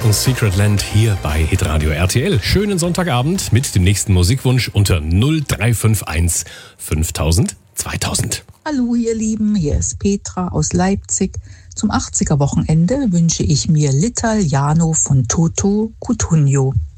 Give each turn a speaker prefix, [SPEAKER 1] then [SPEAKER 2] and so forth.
[SPEAKER 1] Secret Land hier bei Hitradio RTL. Schönen Sonntagabend mit dem nächsten Musikwunsch unter 0351 5000 2000.
[SPEAKER 2] Hallo ihr Lieben, hier ist Petra aus Leipzig. Zum 80er-Wochenende wünsche ich mir L'Italiano von Toto Cutugno.